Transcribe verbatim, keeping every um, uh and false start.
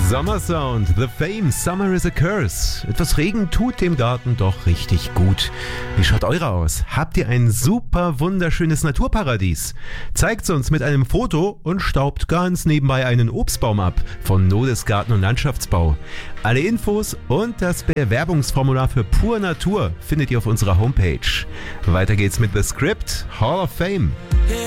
Sommersound, The Fame, Summer is a Curse. Etwas Regen tut dem Garten doch richtig gut. Wie schaut eure aus? Habt ihr ein super wunderschönes Naturparadies? Zeigt's uns mit einem Foto und staubt ganz nebenbei einen Obstbaum ab von Nodes Garten und Landschaftsbau. Alle Infos und das Bewerbungsformular für Pur Natur findet ihr auf unserer Homepage. Weiter geht's mit The Script, Hall of Fame.